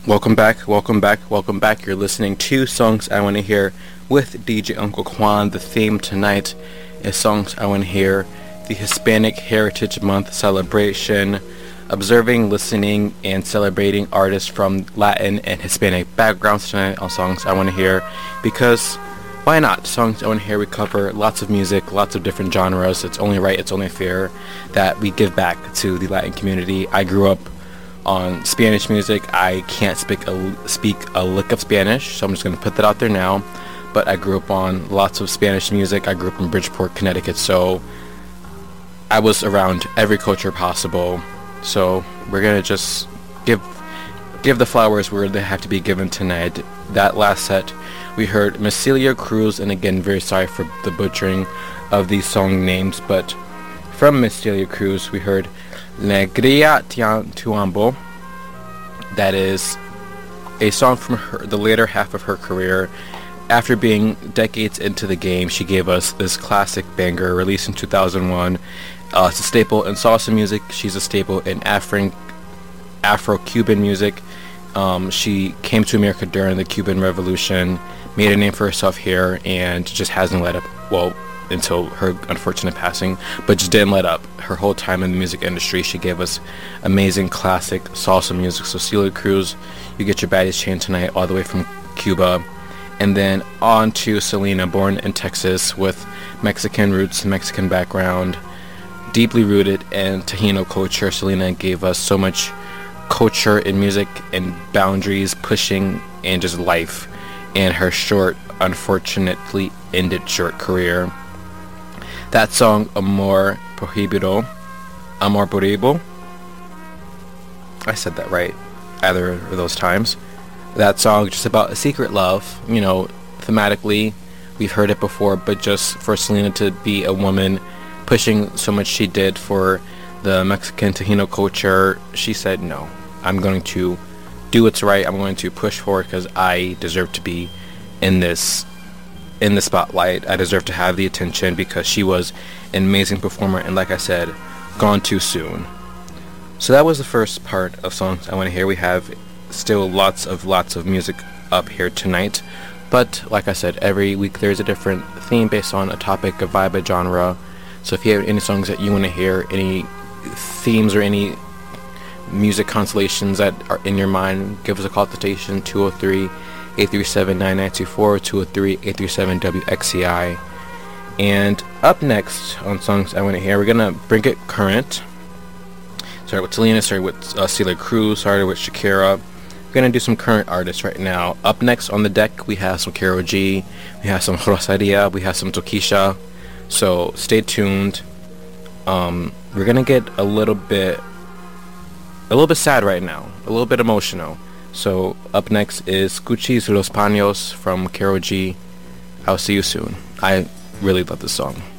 Welcome back, welcome back, welcome back. You're listening to Songs I Want to Hear with DJ Uncle Quan. The theme tonight is Songs I Want to Hear, the Hispanic Heritage Month celebration, observing, listening, and celebrating artists from Latin and Hispanic backgrounds tonight on Songs I Want to Hear, because why not? Songs I Want to Hear, we cover lots of music, lots of different genres. It's only right, it's only fair that we give back to the Latin community. I grew up on Spanish music. I can't speak a lick of Spanish, so I'm just going to put that out there now. But I grew up on lots of Spanish music. I grew up in Bridgeport, Connecticut, so I was around every culture possible. So we're going to just give the flowers where they have to be given tonight. That last set, we heard Miss Celia Cruz, and again, very sorry for the butchering of these song names, but from Miss Celia Cruz, we heard Negria Tuambo. That is a song from the later half of her career. After being decades into the game, she gave us this classic banger released in 2001. It's a staple in salsa music. She's a staple in Afro-Cuban music. She came to America during the Cuban Revolution, made a name for herself here, and just hasn't let up. Well, until her unfortunate passing, but just didn't let up. Her whole time in the music industry, she gave us amazing classic salsa music. So Celia Cruz, you get your baddest chain tonight, all the way from Cuba. And then on to Selena, born in Texas with Mexican roots, Mexican background, deeply rooted in Taino culture. Selena gave us so much culture in music and boundaries, pushing, and just life in her short, unfortunately ended short career. That song, Amor Prohibido, I said that right, either of those times. That song, just about a secret love, thematically, we've heard it before, but just for Selena to be a woman pushing so much she did for the Mexican Taino culture, she said, no, I'm going to do what's right, I'm going to push for it because I deserve to be in the spotlight. I deserve to have the attention because she was an amazing performer, and like I said, gone too soon. So that was the first part of Songs I Want to Hear. We have still lots of music up here tonight, but like I said, every week there's a different theme based on a topic, a vibe, a genre. So if you have any songs that you want to hear, any themes or any music constellations that are in your mind, give us a call at the station, 203-837-9924, 203-837-WXCI. And up next on Songs I Want to Hear, we're going to bring it current. Started with Selena, started with Celia Cruz, started with Shakira. We're going to do some current artists right now. Up next on the deck, we have some Karol G, we have some Rosaria, we have some Tokischa. So stay tuned. We're going to get a little bit sad right now, a little bit emotional. So up next is Gucci's Los Paños from Karol G. I'll see you soon. I really love this song.